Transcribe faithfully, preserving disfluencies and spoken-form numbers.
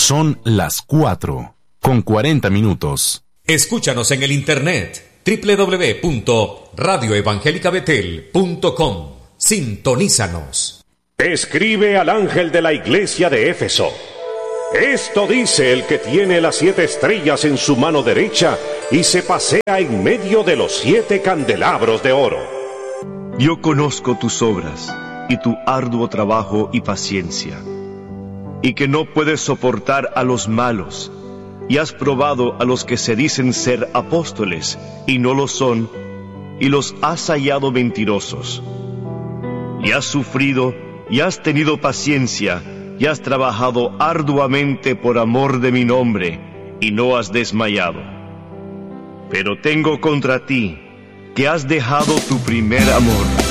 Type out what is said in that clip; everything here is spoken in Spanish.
Son las cuatro, con cuarenta minutos. Escúchanos en el internet doble u doble u doble u punto radio evangélica betel punto com. Sintonízanos. Escribe al ángel de la iglesia de Éfeso. Esto dice el que tiene las siete estrellas en su mano derecha y se pasea en medio de los siete candelabros de oro. Yo conozco tus obras y tu arduo trabajo y paciencia, y que no puedes soportar a los malos, y has probado a los que se dicen ser apóstoles y no lo son, y los has hallado mentirosos. Y has sufrido y has tenido paciencia, y has trabajado arduamente por amor de mi nombre, y no has desmayado. Pero tengo contra ti que has dejado tu primer amor.